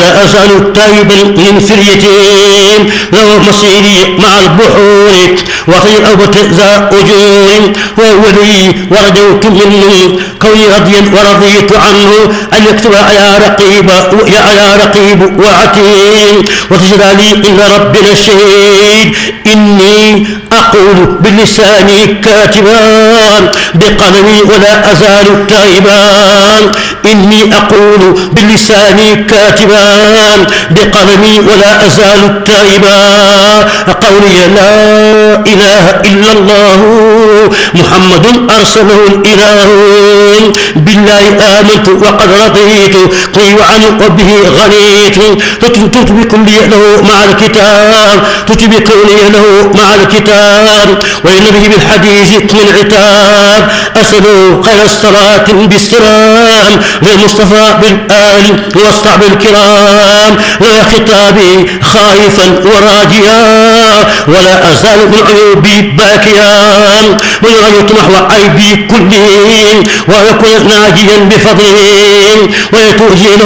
ولا أزال تائبا من فريتهم له مصيري مع البحور وخير أوبة ذا أجور وولي ورجوت منه كوني رضيا ورضيت عنه أن يكتب يا رقيب وعتيد وتجرى لي إن ربنا الشهيد إني أقول بلساني كاتبان بقلمي ولا أزال تائبان إني أقول بلساني كاتبان بقلمي ولا أزال تائبان قولي لا إله إلا الله محمد أرسله الإله بالله آمنت وقد رضيت قي عنه وبه غنيت تتبكني له مع الكتاب تتبكني له مع الكتاب ولنبي بالحديث من عتاب أسأل خير الصلاة بالسلام للمصطفى بالآل والصحب الكرام لا خطابي خائفا وراجيا ولا أزال من عيوبي باكيا ويغيرت نحو عيبي كلهم ويكون ناجيا بفضله ويتوجي له